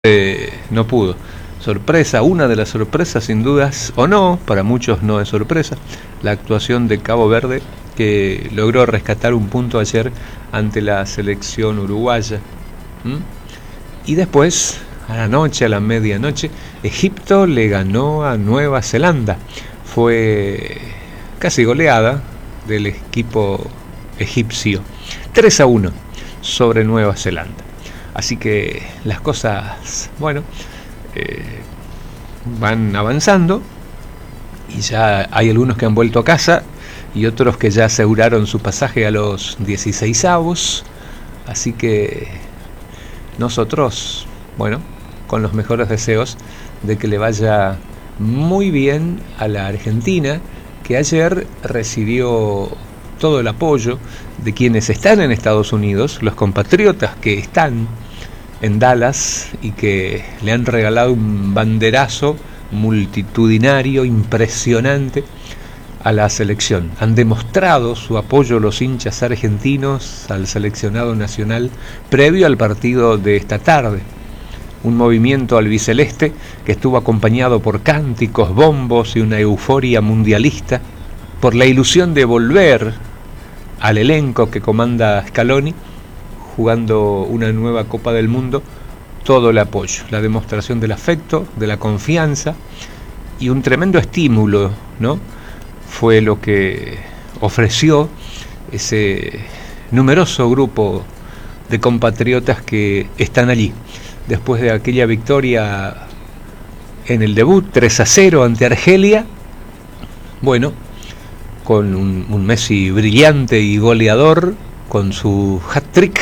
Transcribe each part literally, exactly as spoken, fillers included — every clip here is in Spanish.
Eh, no pudo. Sorpresa, una de las sorpresas sin dudas, o no, para muchos no es sorpresa, la actuación de Cabo Verde, que logró rescatar un punto ayer ante la selección uruguaya. ¿Mm? Y después, a la noche, a la medianoche, Egipto le ganó a Nueva Zelanda. Fue casi goleada del equipo egipcio, tres a uno sobre Nueva Zelanda. Así que las cosas, bueno, eh, van avanzando y ya hay algunos que han vuelto a casa y otros que ya aseguraron su pasaje a los dieciseisavos. Así que nosotros, bueno, con los mejores deseos de que le vaya muy bien a la Argentina, que ayer recibió todo el apoyo de quienes están en Estados Unidos, los compatriotas que están en Dallas y que le han regalado un banderazo multitudinario impresionante a la selección. Han demostrado su apoyo los hinchas argentinos al seleccionado nacional previo al partido de esta tarde. Un movimiento albiceleste que estuvo acompañado por cánticos, bombos y una euforia mundialista por la ilusión de volver al elenco que comanda Scaloni jugando una nueva Copa del Mundo. Todo el apoyo, la demostración del afecto, de la confianza y un tremendo estímulo, ¿no? Fue lo que ofreció ese numeroso grupo de compatriotas que están allí después de aquella victoria en el debut tres a cero ante Argelia. Bueno, con un, un Messi brillante y goleador, con su hat-trick,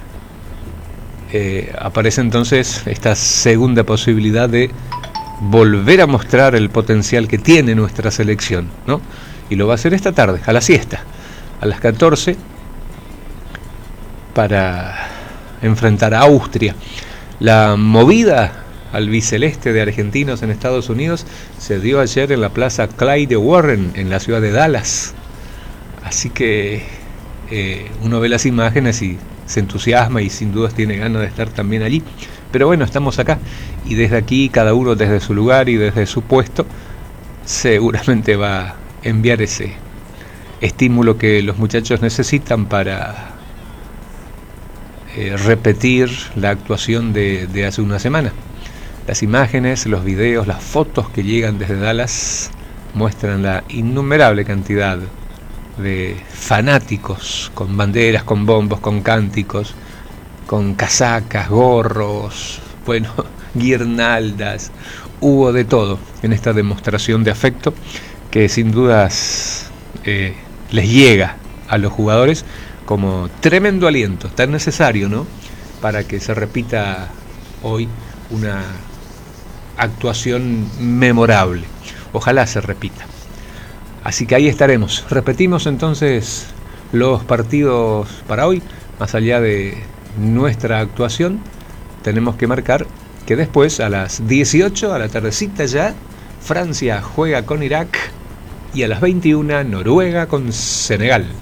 eh, aparece entonces esta segunda posibilidad de volver a mostrar el potencial que tiene nuestra selección, ¿no? Y lo va a hacer esta tarde, a la siesta, a las catorce, para enfrentar a Austria. La movida albiceleste de argentinos en Estados Unidos se dio ayer en la plaza Clyde Warren, en la ciudad de Dallas. Así que eh, uno ve las imágenes y se entusiasma y sin dudas tiene ganas de estar también allí. Pero bueno, estamos acá y desde aquí, cada uno desde su lugar y desde su puesto, seguramente va a enviar ese estímulo que los muchachos necesitan para eh, repetir la actuación de, de hace una semana. Las imágenes, los videos, las fotos que llegan desde Dallas muestran la innumerable cantidad de fanáticos con banderas, con bombos, con cánticos, con casacas, gorros, bueno, guirnaldas. Hubo de todo en esta demostración de afecto que sin dudas eh, les llega a los jugadores como tremendo aliento, tan necesario, ¿no?, para que se repita hoy una actuación memorable. Ojalá se repita. Así que ahí estaremos. Repetimos entonces los partidos para hoy. Más allá de nuestra actuación, tenemos que marcar que después, a las dieciocho, a la tardecita ya, Francia juega con Irak y a las veintiuna Noruega con Senegal.